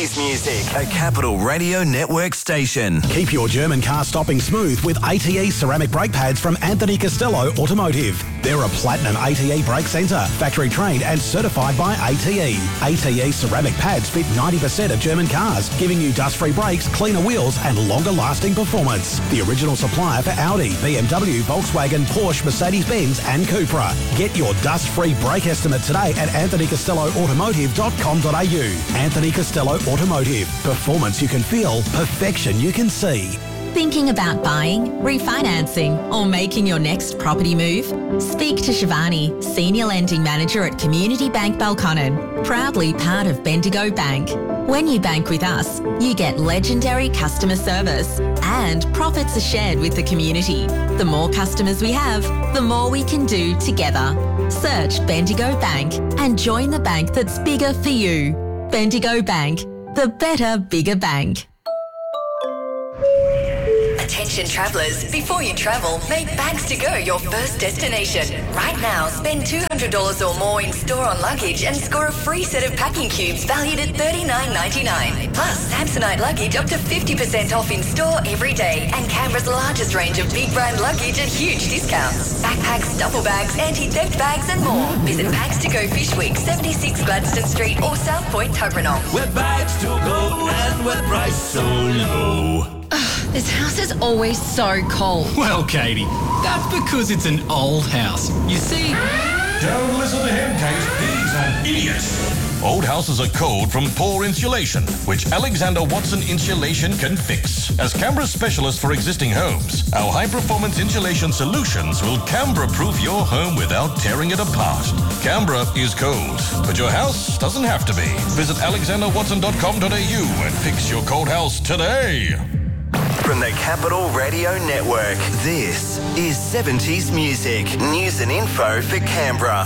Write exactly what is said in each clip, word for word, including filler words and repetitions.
seventies music. A Capital Radio Network station. Keep your German car stopping smooth with A T E ceramic brake pads from Anthony Costello Automotive. They're a platinum A T E brake centre, factory trained and certified by A T E. A T E ceramic pads fit ninety percent of German cars, giving you dust-free brakes, cleaner wheels and longer-lasting performance. The original supplier for Audi, B M W, Volkswagen, Porsche, Mercedes-Benz and Cupra. Get your dust-free brake estimate today at anthony costello automotive dot com dot a u. Anthony Costello Automotive. Performance you can feel, perfection you can see. Thinking about buying, refinancing or making your next property move? Speak to Shivani, Senior Lending Manager at Community Bank Balconnen, proudly part of Bendigo Bank. When you bank with us, you get legendary customer service and profits are shared with the community. The more customers we have, the more we can do together. Search Bendigo Bank and join the bank that's bigger for you. Bendigo Bank, the better, bigger bank. Attention travellers, before you travel, make Bags to Go your first destination. Right now, spend two hundred dollars or more in store on luggage and score a free set of packing cubes valued at thirty-nine ninety-nine. Plus, Samsonite luggage up to fifty percent off in store every day and Canberra's largest range of big brand luggage at huge discounts. Backpacks, duffel bags, anti-theft bags and more. Visit Bags to Go Fish Week, seventy-six Gladstone Street or South Point, Tuggeranong. Where bags to go and where price so low. This house is always so cold. Well, Katie, that's because it's an old house. You see... Don't listen to him, Kate. He's an idiot. Old houses are cold from poor insulation, which Alexander Watson Insulation can fix. As Canberra's specialist for existing homes, our high-performance insulation solutions will Canberra-proof your home without tearing it apart. Canberra is cold, but your house doesn't have to be. Visit alexander watson dot com dot a u and fix your cold house today. From the Capital Radio Network, this is seventies music. News and info for Canberra.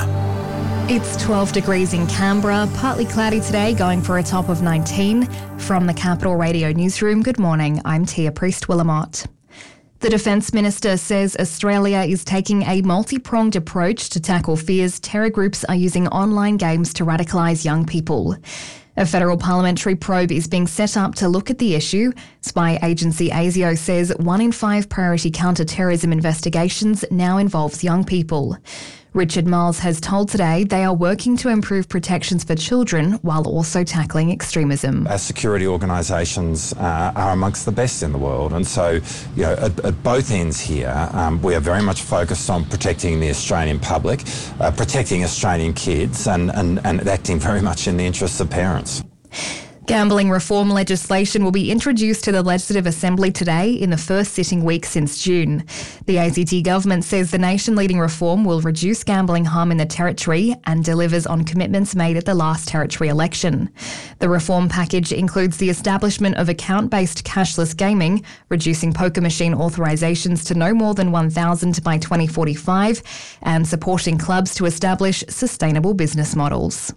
It's twelve degrees in Canberra, partly cloudy today, going for a top of nineteen. From the Capital Radio Newsroom, good morning, I'm Tia Priest-Willamott. The Defence Minister says Australia is taking a multi-pronged approach to tackle fears terror groups are using online games to radicalise young people. A federal parliamentary probe is being set up to look at the issue. Spy agency ASIO says one in five priority counter-terrorism investigations now involves young people. Richard Marles has told Today they are working to improve protections for children while also tackling extremism. Our security organisations uh, are amongst the best in the world, and so, you know, at, at both ends here, um, we are very much focused on protecting the Australian public, uh, protecting Australian kids, and, and, and acting very much in the interests of parents. Gambling reform legislation will be introduced to the Legislative Assembly today in the first sitting week since June. The A C T government says the nation-leading reform will reduce gambling harm in the Territory and delivers on commitments made at the last Territory election. The reform package includes the establishment of account-based cashless gaming, reducing poker machine authorisations to no more than one thousand by twenty forty-five, and supporting clubs to establish sustainable business models.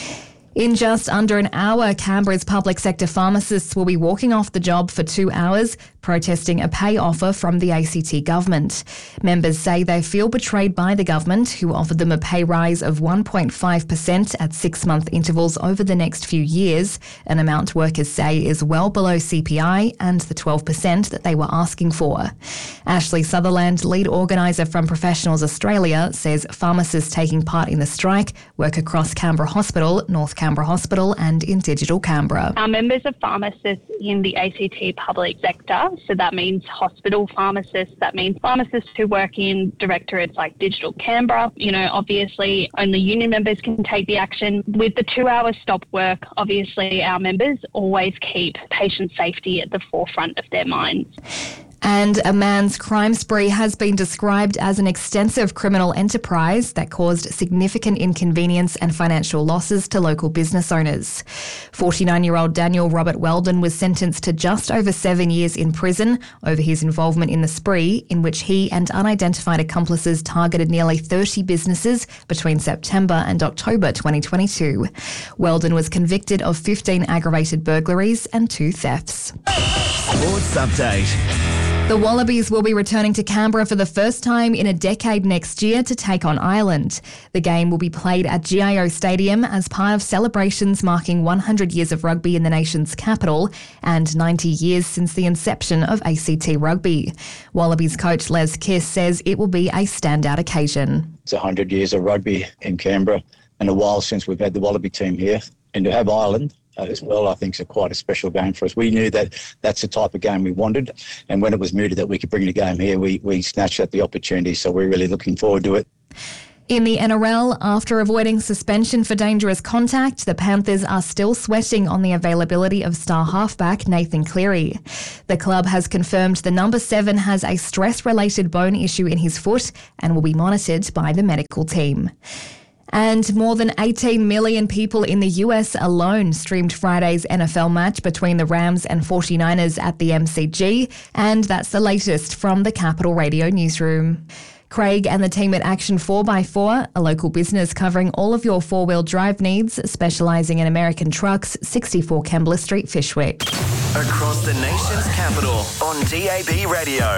In just under an hour, Canberra's public sector pharmacists will be walking off the job for two hours, protesting a pay offer from the A C T government. Members say they feel betrayed by the government, who offered them a pay rise of one point five percent at six-month intervals over the next few years, an amount workers say is well below C P I and the twelve percent that they were asking for. Ashley Sutherland, lead organiser from Professionals Australia, says pharmacists taking part in the strike work across Canberra Hospital, North Canberra Canberra Hospital and in Digital Canberra. Our members are pharmacists in the A C T public sector, so that means hospital pharmacists, that means pharmacists who work in directorates like Digital Canberra. You know, obviously only union members can take the action. With the two-hour stop work, obviously our members always keep patient safety at the forefront of their minds. And a man's crime spree has been described as an extensive criminal enterprise that caused significant inconvenience and financial losses to local business owners. forty-nine-year-old Daniel Robert Weldon was sentenced to just over seven years in prison over his involvement in the spree, in which he and unidentified accomplices targeted nearly thirty businesses between September and October twenty twenty-two. Weldon was convicted of fifteen aggravated burglaries and two thefts. Sports Update. The Wallabies will be returning to Canberra for the first time in a decade next year to take on Ireland. The game will be played at G I O Stadium as part of celebrations marking one hundred years of rugby in the nation's capital and ninety years since the inception of A C T rugby. Wallabies coach Les Kiss says it will be a standout occasion. It's one hundred years of rugby in Canberra and a while since we've had the Wallaby team here. And to have Ireland Uh, as well, I think is a quite a special game for us. We knew that that's the type of game we wanted, and when it was mooted that we could bring the game here, we, we snatched at the opportunity, so we're really looking forward to it. In the N R L, after avoiding suspension for dangerous contact, the Panthers are still sweating on the availability of star halfback Nathan Cleary. The club has confirmed the number seven has a stress-related bone issue in his foot and will be monitored by the medical team. And more than eighteen million people in the U S alone streamed Friday's N F L match between the Rams and forty-niners at the M C G, and that's the latest from the Capital Radio newsroom. Craig and the team at Action four by four, a local business covering all of your four-wheel drive needs, specialising in American trucks, sixty-four Kembla Street, Fyshwick. Across the nation's capital on D A B Radio.